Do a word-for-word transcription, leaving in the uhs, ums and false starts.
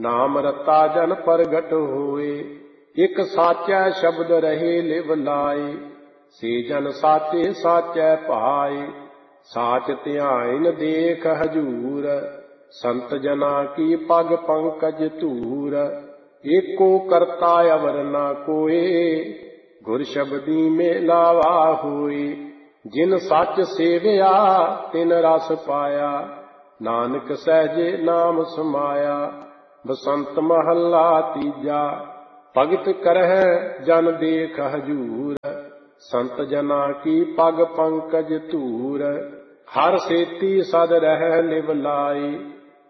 ਨਾਮ ਰਤਾ ਜਨ ਪ੍ਰਗਟ ਹੋਏ। ਇਕ ਸਾਚੈ ਸ਼ਬਦ ਰਹੇ ਲਿਵ ਲਾਏ, ਸੇ ਜਨ ਸਾਚੇ ਸਾਚੈ ਭਾਏ। ਸਾਚ ਧਿਆਇਨ ਦੇਖ ਹਜੂਰ, ਸੰਤ ਜਨਾ ਕੀ ਪਗ ਪੰਕਜ ਧੂਰ। ਏਕੋ ਕਰਤਾ ਅਵਰ ਨਾ ਕੋਏ, ਗੁਰ ਸ਼ਬਦੀ ਮੇਲਾਵਾ ਹੋਏ। ਜਿਨ ਸੱਚ ਸੇਵਿਆ ਤਿਨ ਰਸ ਪਾਇਆ, ਨਾਨਕ ਸਹਿਜੇ ਨਾਮ ਸਮਾਇਆ। ਬਸੰਤ ਮਹੱਲਾ ਤੀਜਾ। ਭਗਤ ਕਰਹਿ ਜਨ ਦੇਖ ਹਜੂਰ, ਸੰਤ ਜਨਾ ਕੀ ਪਗ ਪੰਕਜ ਧੂਰ। ਹਰ ਸੇਤੀ ਸਦ ਰਹਿ ਲਿਵ ਲਾਈ,